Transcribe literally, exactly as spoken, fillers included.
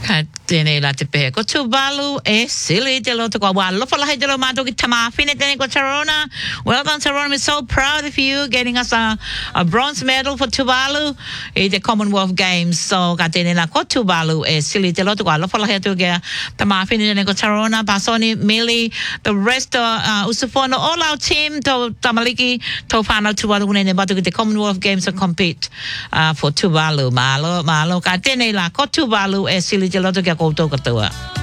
ka tene la te pe ko Tuvalu e silly te lo te ko wa lo fa la he te lo ma to ki tama fine tene ko Tarona. Well done Tarona, we're so proud of you getting us a, a bronze medal for Tuvalu in the Commonwealth Games. So ka tene la ko Tuvalu e silly te lo te ko lo fa la he te ke tama fine tene ko Tarona, Pasoni, Millie, the rest of uh, Usufono, all our team to Tamaliki to whanau Tuvalu ne batu ki the Commonwealth Games to compete uh, for Tuvalu. Malo malo ka tene la ko Tuvalu e silly te lo te ke koutou katoa.